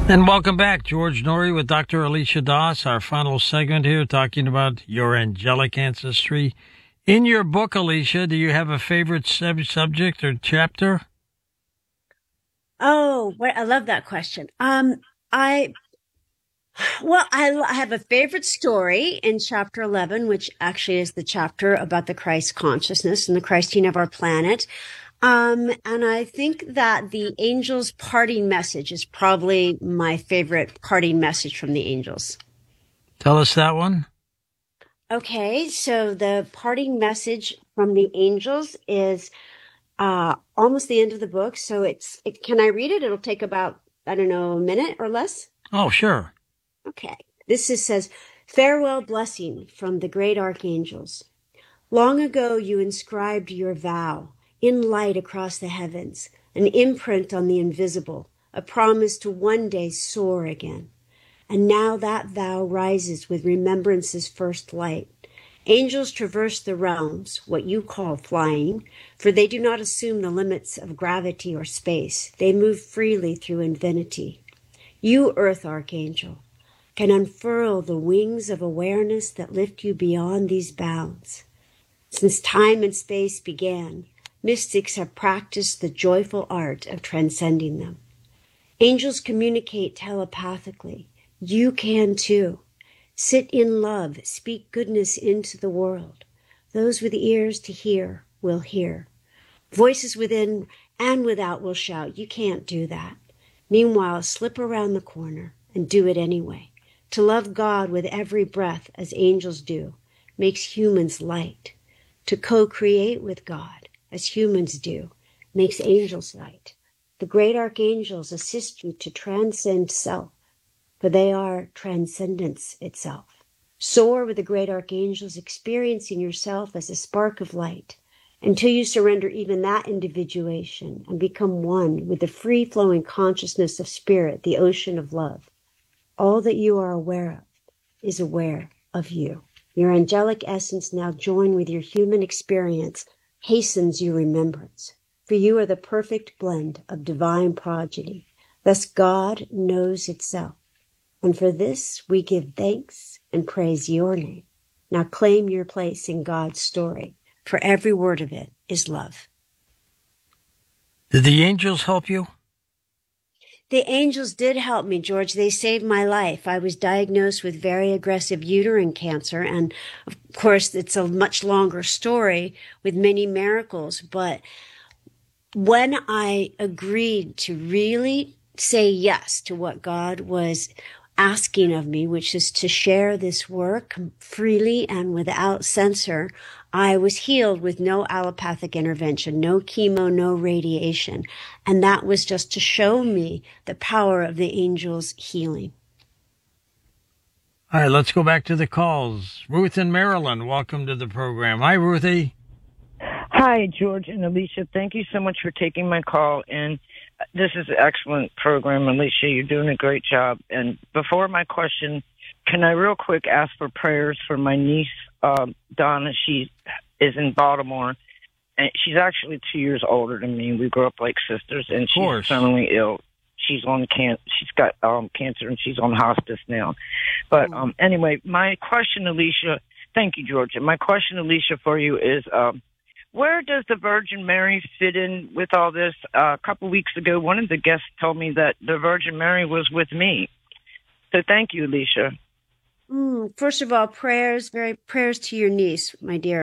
And welcome back, George Noory with Dr. Alicia Das, our final segment here, talking about your angelic ancestry. In your book, Alicia, do you have a favorite subject or chapter? Oh, I love that question. I have a favorite story in chapter 11, which actually is the chapter about the Christ consciousness and the Christing of our planet. And I think that the angel's parting message is probably my favorite parting message from the angels. Tell us that one. Okay, so the parting message from the angels is almost the end of the book. So can I read it? It'll take about, I don't know, a minute or less. Oh, sure. Okay. Says, farewell blessing from the great archangels. Long ago you inscribed your vow in light across the heavens, an imprint on the invisible, a promise to one day soar again. And now that vow rises with remembrance's first light. Angels traverse the realms, what you call flying, for they do not assume the limits of gravity or space. They move freely through infinity. You, Earth Archangel, can unfurl the wings of awareness that lift you beyond these bounds. Since time and space began, mystics have practiced the joyful art of transcending them. Angels communicate telepathically. You can too. Sit in love, speak goodness into the world. Those with ears to hear will hear. Voices within and without will shout, you can't do that. Meanwhile, slip around the corner and do it anyway. To love God with every breath as angels do makes humans light. To co-create with God as humans do makes angels light. The great archangels assist you to transcend self, for they are transcendence itself. Soar with the great archangels, experiencing yourself as a spark of light until you surrender even that individuation and become one with the free-flowing consciousness of spirit, the ocean of love. All that you are aware of is aware of you. Your angelic essence, now joined with your human experience, hastens your remembrance. For you are the perfect blend of divine progeny. Thus God knows itself. And for this we give thanks and praise your name. Now claim your place in God's story, for every word of it is love. Did the angels help you? The angels did help me, George. They saved my life. I was diagnosed with very aggressive uterine cancer. And of course, it's a much longer story with many miracles. But when I agreed to really say yes to what God was asking of me, which is to share this work freely and without censor, I was healed with no allopathic intervention, no chemo, no radiation. And that was just to show me the power of the angels' healing. All right, let's go back to the calls. Ruth in Maryland, welcome to the program. Hi, Ruthie. Hi, George and Alicia. Thank you so much for taking my call. And this is an excellent program, Alicia. You're doing a great job. And before my question, can I real quick ask for prayers for my niece, Donna? She is in Baltimore, and she's actually 2 years older than me. We grew up like sisters, and she's terminally ill. She's got cancer, and she's on hospice now. But anyway, my question, Alicia, thank you, George. My question, Alicia, for you is, where does the Virgin Mary fit in with all this? A couple weeks ago, one of the guests told me that the Virgin Mary was with me. So thank you, Alicia. First of all, prayers to your niece, my dear.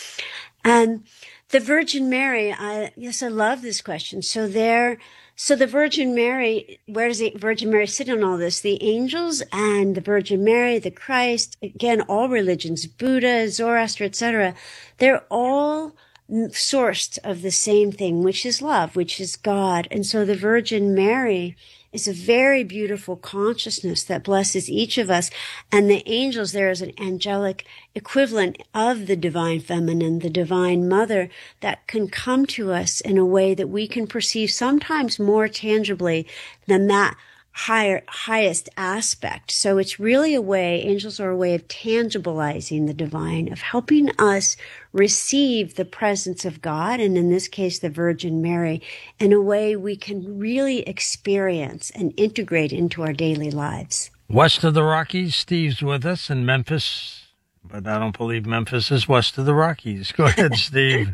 And the Virgin Mary, I love this question. So the Virgin Mary, where does the Virgin Mary sit on all this? The angels and the Virgin Mary, the Christ, again, all religions, Buddha, Zoroaster, etc., they're all sourced of the same thing, which is love, which is God. And so the Virgin Mary is a very beautiful consciousness that blesses each of us. And the angels, there is an angelic equivalent of the divine feminine, the divine mother, that can come to us in a way that we can perceive sometimes more tangibly than that highest aspect. So it's really angels are a way of tangibilizing the divine, of helping us receive the presence of God, and in this case, the Virgin Mary, in a way we can really experience and integrate into our daily lives. West of the Rockies, Steve's with us in Memphis, but I don't believe Memphis is west of the Rockies. Go ahead, Steve.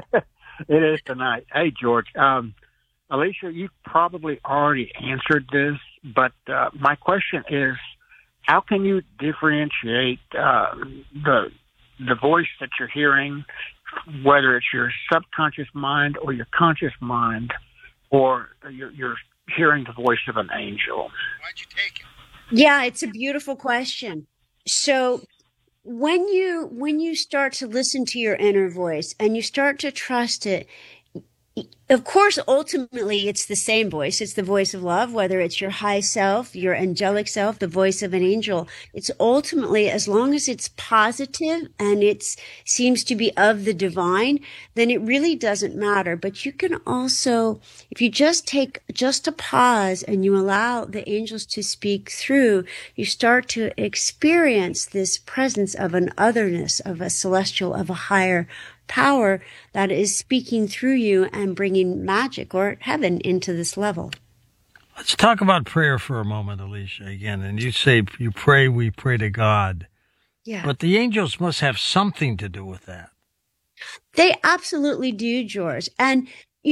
It is tonight. Hey, George. Alicia, you probably already answered this, but my question is, how can you differentiate the voice that you're hearing, whether it's your subconscious mind or your conscious mind, or you're hearing the voice of an angel? Why'd you take it? Yeah, it's a beautiful question. So when you start to listen to your inner voice and you start to trust it, of course, ultimately, it's the same voice. It's the voice of love, whether it's your high self, your angelic self, the voice of an angel. It's ultimately, as long as it's positive and it seems to be of the divine, then it really doesn't matter. But you can also, if you just take just a pause and you allow the angels to speak through, you start to experience this presence of an otherness, of a celestial, of a higher power that is speaking through you and bringing magic or heaven into this level. Let's talk about prayer for a moment, Alicia, again. And you say you pray, we pray to God. Yeah. But the angels must have something to do with that. They absolutely do, George. And,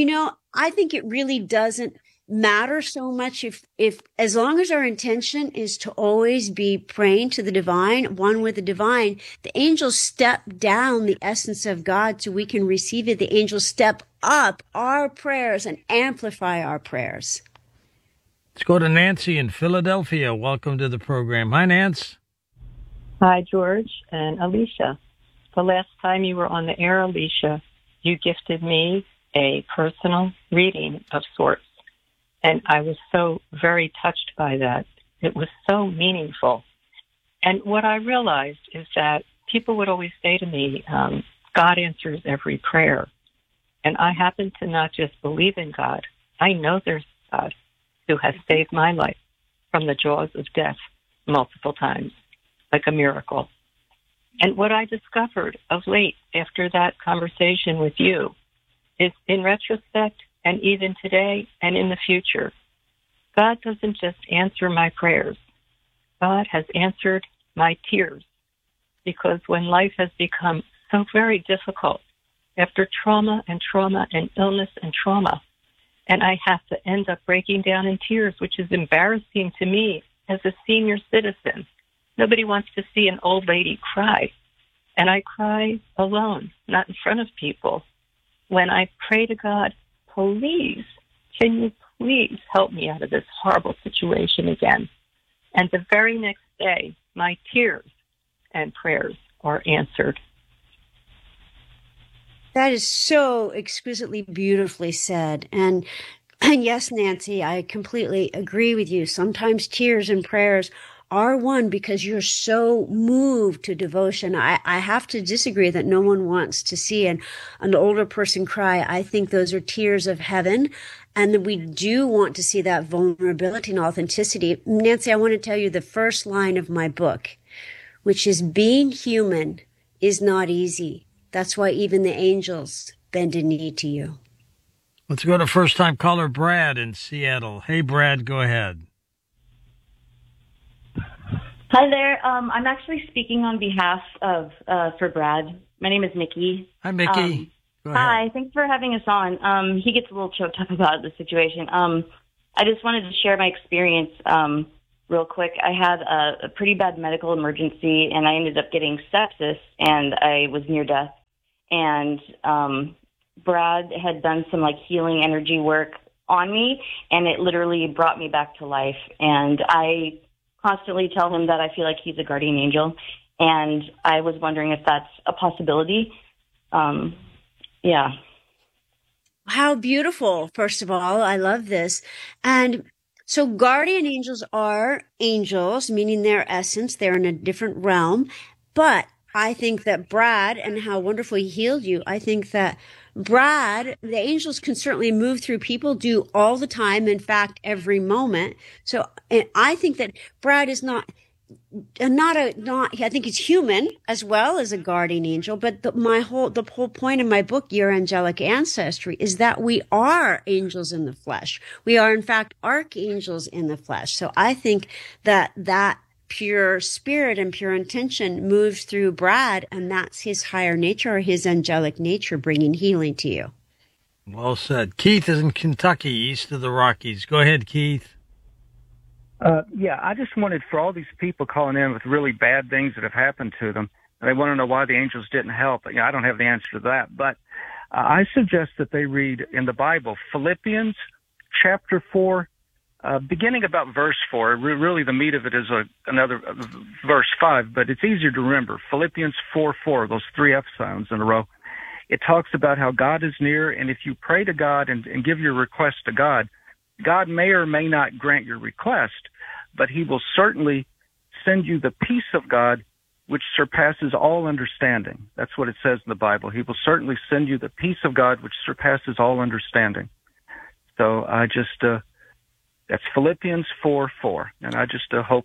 I think it really doesn't matter so much if as long as our intention is to always be praying to the divine, one with the divine, the angels step down the essence of God so we can receive it. The angels step up our prayers and amplify our prayers. Let's go to Nancy in Philadelphia. Welcome to the program. Hi, Nance. Hi, George and Alicia. The last time you were on the air, Alicia, you gifted me a personal reading of sorts. And I was so very touched by that. It was so meaningful. And what I realized is that people would always say to me, God answers every prayer. And I happen to not just believe in God. I know there's God who has saved my life from the jaws of death multiple times, like a miracle. And what I discovered of late after that conversation with you is, in retrospect, and even today and in the future, God doesn't just answer my prayers. God has answered my tears. Because when life has become so very difficult, after trauma and illness and trauma, and I have to end up breaking down in tears, which is embarrassing to me as a senior citizen. Nobody wants to see an old lady cry. And I cry alone, not in front of people. When I pray to God, please, can you please help me out of this horrible situation again? And the very next day, my tears and prayers are answered. That is so exquisitely beautifully said. And yes, Nancy, I completely agree with you. Sometimes tears and prayers are one because you're so moved to devotion. I have to disagree that no one wants to see an older person cry. I think those are tears of heaven, and that we do want to see that vulnerability and authenticity. Nancy, I want to tell you the first line of my book, which is, being human is not easy. That's why even the angels bend a knee to you. Let's go to first-time caller Brad in Seattle. Hey, Brad, go ahead. Hi there. I'm actually speaking on behalf of for Brad. My name is Mickey. Hi, Mickey. Go ahead. Hi. Thanks for having us on. He gets a little choked up about the situation. I just wanted to share my experience real quick. I had a pretty bad medical emergency, and I ended up getting sepsis, and I was near death. And Brad had done some healing energy work on me, and it literally brought me back to life. And I constantly tell him that I feel like he's a guardian angel, and I was wondering if that's a possibility. Yeah. How beautiful, first of all. I love this. And so guardian angels are angels, meaning their essence. They're in a different realm. But I think that Brad, and how wonderful he healed you, I think that Brad, the angels can certainly move through people, do all the time, in fact, every moment. So and I think that Brad is not I think he's human as well as a guardian angel, but the whole point of my book, Your Angelic Ancestry, is that we are angels in the flesh. We are, in fact, archangels in the flesh. So I think that pure spirit and pure intention moves through Brad, and that's his higher nature or his angelic nature bringing healing to you. Well said. Keith is in Kentucky, east of the Rockies. Go ahead, Keith. Yeah, I just wanted for all these people calling in with really bad things that have happened to them, and they want to know why the angels didn't help. I don't have the answer to that, but I suggest that they read in the Bible, Philippians chapter 4, beginning about verse 4. Really, the meat of it is another verse 5, but it's easier to remember. Philippians 4:4, those 3 F sounds in a row. It talks about how God is near, and if you pray to God and give your request to God, God may or may not grant your request, but he will certainly send you the peace of God, which surpasses all understanding. That's what it says in the Bible. He will certainly send you the peace of God, which surpasses all understanding. So I just, that's Philippians 4:4. And I just hope,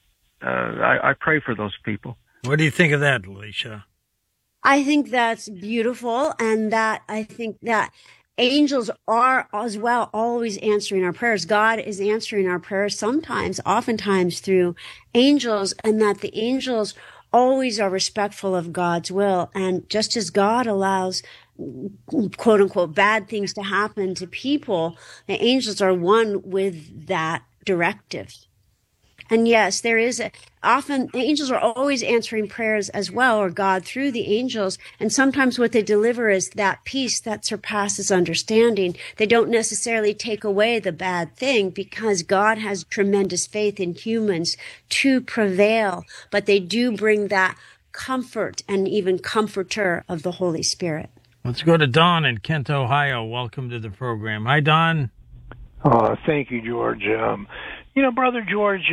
I pray for those people. What do you think of that, Alicia? I think that's beautiful, and that I think that angels are as well always answering our prayers. God is answering our prayers sometimes, oftentimes through angels, and that the angels always are respectful of God's will. And just as God allows, quote unquote, bad things to happen to people, the angels are one with that directive. And yes, there is often the angels are always answering prayers as well, or God through the angels. And sometimes what they deliver is that peace that surpasses understanding. They don't necessarily take away the bad thing because God has tremendous faith in humans to prevail, but they do bring that comfort and even comforter of the Holy Spirit. Let's go to Don in Kent, Ohio. Welcome to the program. Hi, Don. Thank you, George. Brother George,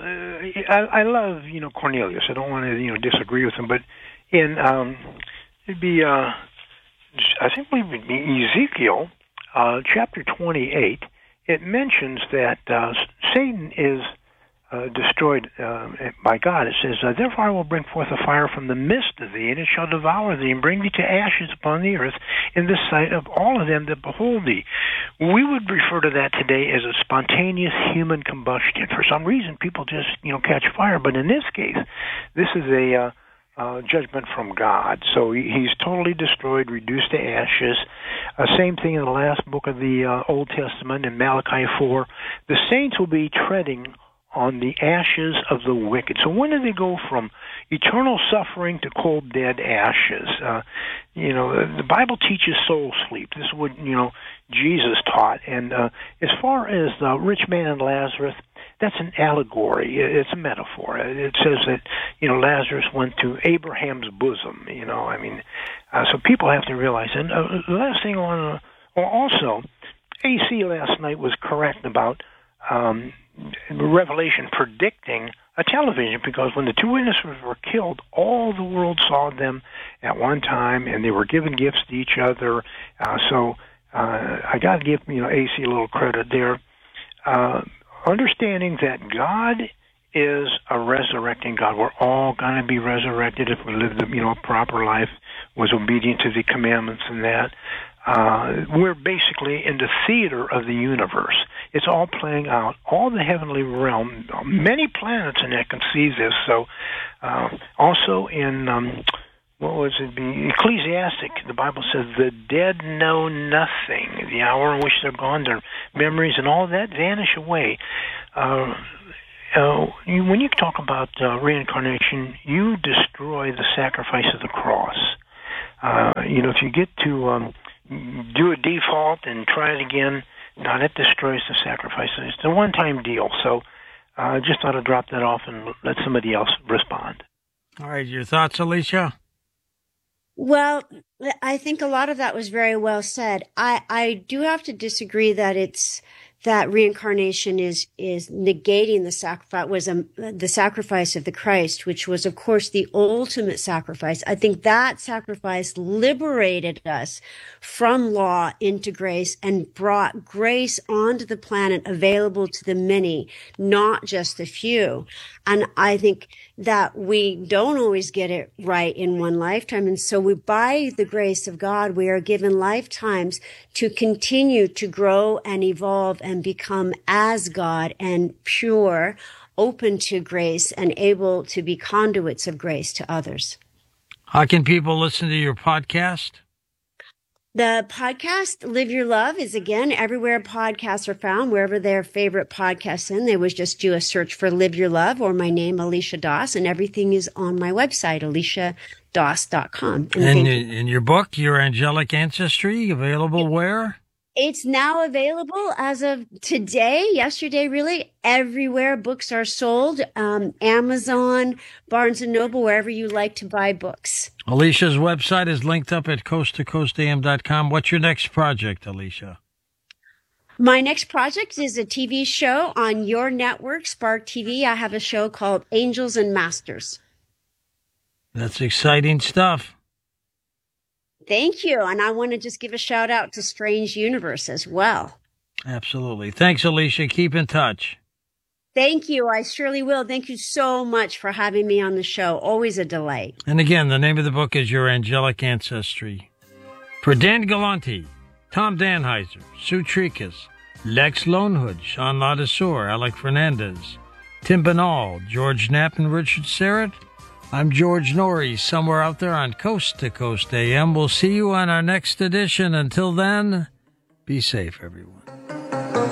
I love, Cornelius. I don't want to, disagree with him, but it'd be, I think it would be Ezekiel, chapter 28. It mentions that Satan is destroyed by God. It says, therefore I will bring forth a fire from the midst of thee, and it shall devour thee, and bring thee to ashes upon the earth in the sight of all of them that behold thee. We would refer to that today as a spontaneous human combustion. For some reason, people just, catch fire. But in this case, this is a judgment from God. So he's totally destroyed, reduced to ashes. Same thing in the last book of the Old Testament in Malachi 4. The saints will be treading on the ashes of the wicked. So when do they go from eternal suffering to cold, dead ashes? The Bible teaches soul sleep. This is what, Jesus taught. And as far as the rich man and Lazarus, that's an allegory. It's a metaphor. It says that, Lazarus went to Abraham's bosom, so people have to realize. And the last thing I want to, also, AC last night was correct about Revelation predicting a television, because when the 2 witnesses were killed, all the world saw them at one time, and they were giving gifts to each other. So I got to give AC a little credit there. Understanding that God is a resurrecting God. We're all going to be resurrected if we live the proper life, was obedient to the commandments and that. We're basically in the theater of the universe. It's all playing out. All the heavenly realm, many planets in that can see this. So also in, Ecclesiastic, the Bible says, the dead know nothing. The hour in which they're gone, their memories and all that vanish away. When you talk about reincarnation, you destroy the sacrifice of the cross. If you get to do a default and try it again, no, that destroys the sacrifice. It's a one-time deal. So just thought I'd drop that off and let somebody else respond. All right, your thoughts, Alicia? Well, I think a lot of that was very well said. I do have to disagree that it's that reincarnation is negating the sacrifice, the sacrifice of the Christ, which was, of course, the ultimate sacrifice. I think that sacrifice liberated us from law into grace and brought grace onto the planet available to the many, not just the few. And I think that we don't always get it right in one lifetime. And so by the grace of God, we are given lifetimes to continue to grow and evolve and become as God and pure, open to grace, and able to be conduits of grace to others. How can people listen to your podcast? The podcast, Live Your Love, is again everywhere podcasts are found, wherever their favorite podcasts in. They would just do a search for Live Your Love or my name, Alicia Doss, and everything is on my website, aliciadoss.com. And in your book, Your Angelic Ancestry, available where? It's now available as of today, yesterday, really, everywhere books are sold. Amazon, Barnes & Noble, wherever you like to buy books. Alicia's website is linked up at coasttocoastam.com. What's your next project, Alicia? My next project is a TV show on your network, Spark TV. I have a show called Angels and Masters. That's exciting stuff. Thank you. And I want to just give a shout out to Strange Universe as well. Absolutely. Thanks, Alicia. Keep in touch. Thank you. I surely will. Thank you so much for having me on the show. Always a delight. And again, the name of the book is Your Angelic Ancestry. For Dan Galante, Tom Danheiser, Sue Trikas, Lex Lonehood, Sean Ladesseur, Alec Fernandez, Tim Banal, George Knapp, and Richard Serrett, I'm George Norrie, somewhere out there on Coast to Coast AM. We'll see you on our next edition. Until then, be safe, everyone.